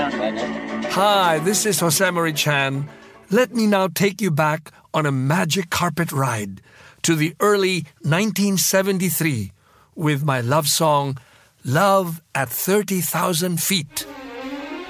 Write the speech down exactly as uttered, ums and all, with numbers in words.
Hi, this is Jose Chan. Let me now take you back on a magic carpet ride to the early nineteen seventy-three with my love song, Love at thirty thousand Feet.